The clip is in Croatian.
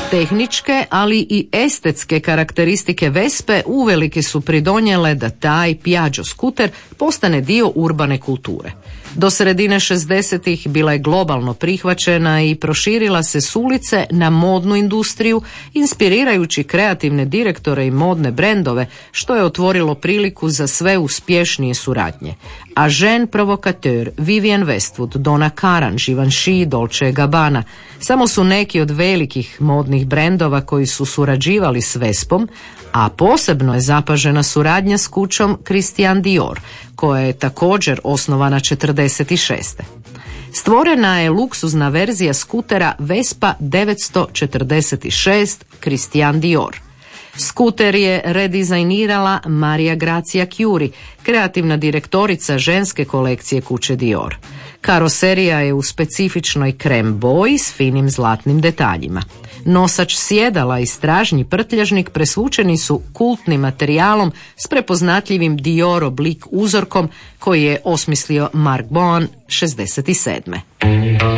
Tehničke, ali i estetske karakteristike Vespe uvelike su pridonijele da taj Piaggio skuter postane dio urbane kulture. Do sredine 60-ih bila je globalno prihvaćena i proširila se s ulice na modnu industriju, inspirirajući kreativne direktore i modne brendove, što je otvorilo priliku za sve uspješnije suradnje. A Jean Provocateur, Vivienne Westwood, Donna Karan, Givenchy, Dolce & Gabbana samo su neki od velikih modnih brendova koji su surađivali s Vespom, a posebno je zapažena suradnja s kućom Christian Dior, koja je također osnovana 46. Stvorena je luksuzna verzija skutera Vespa 946 Christian Dior. Skuter je redizajnirala Maria Grazia Chiuri, kreativna direktorica ženske kolekcije kuće Dior. Karoserija je u specifičnoj krem boji s finim zlatnim detaljima. Nosač sjedala i stražnji prtljažnik presvučeni su kultnim materijalom s prepoznatljivim Dior oblik uzorkom koji je osmislio Marc Bohan 67.